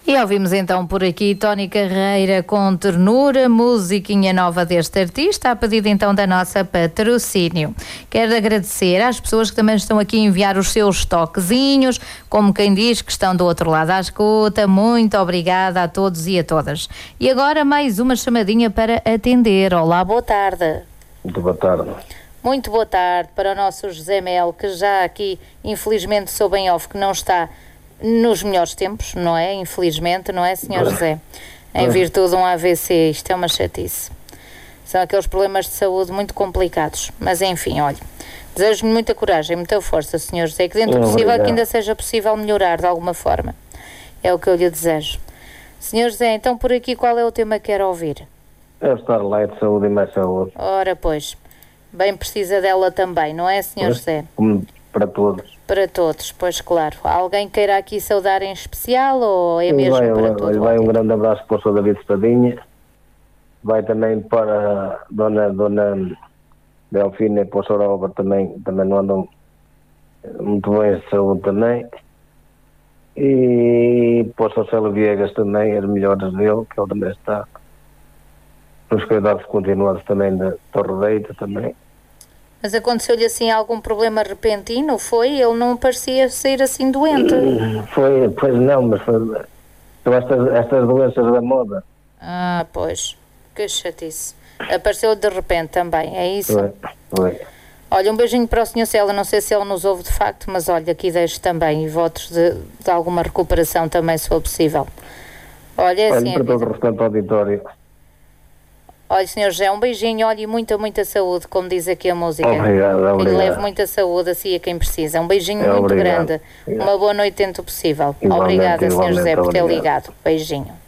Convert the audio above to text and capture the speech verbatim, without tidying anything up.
E ouvimos então por aqui Tony Carreira com Ternura, musiquinha nova deste artista, a pedido então da nossa patrocínio. Quero agradecer às pessoas que também estão aqui a enviar os seus toquezinhos, como quem diz que estão do outro lado à escuta. Muito obrigada a todos e a todas. E agora mais uma chamadinha para atender. Olá, boa tarde. Muito boa tarde. Muito boa tarde para o nosso José Mel, que já aqui, infelizmente, soube em off que não está nos melhores tempos, não é? Infelizmente, não é, senhor José? Em virtude de um A V C, isto é uma chatice. São aqueles problemas de saúde muito complicados. Mas, enfim, olha, desejo-lhe muita coragem, muita força, senhor José, que dentro do possível que ainda seja possível melhorar de alguma forma. É o que eu lhe desejo. Senhor José, então por aqui qual é o tema que quer ouvir? É o Starlight, saúde e mais saúde. Ora, pois, bem precisa dela também, não é, senhor Pois, José? como para todos. Para todos, pois claro. Alguém queira aqui saudar em especial ou é mesmo vai, para vai, todos? vai um grande abraço para o senhor David Espadinha. Vai também para a dona, dona Delfina e para o senhor Álvaro também, também não andam muito bem de saúde também. E para o senhor Célio Viegas também, as melhoras dele, que ele também está nos cuidados continuados também da Torre Deita também. Mas aconteceu-lhe assim algum problema repentino? Foi? Ele não parecia ser assim doente. Foi, pois não, mas foi, são estas, estas doenças da moda. Ah, pois. Que chatice. Apareceu de repente também, é isso? Foi, foi. Olha, um beijinho para o senhor Célio, não sei se ele nos ouve de facto, mas olha, aqui deixo também e votos de, de alguma recuperação também, se for possível. Olha, é assim... Olha, para todo o restante auditório. Olha, senhor José, um beijinho, olha, e muita, muita saúde, como diz aqui a música. Obrigado, obrigado. Que lhe leve muita saúde assim a quem precisa. Um beijinho É, muito obrigado. grande. Obrigado. Uma boa noite dentro do possível. Igualmente, Obrigada, senhor José, por ter obrigado. ligado. Beijinho.